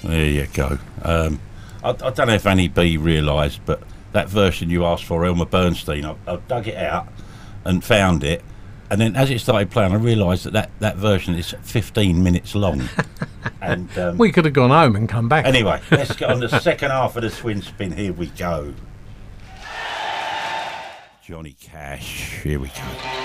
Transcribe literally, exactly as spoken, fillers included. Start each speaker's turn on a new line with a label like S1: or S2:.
S1: There you go. Um, I, I don't know if Annie B realised, but that version you asked for, Elmer Bernstein, I, I dug it out and found it. And then as it started playing, I realised that, that that version is fifteen minutes long. and um,
S2: We could have gone home and come back.
S1: Anyway, let's get on the second half of the Swing Spin. Here we go. Johnny Cash. Here we go.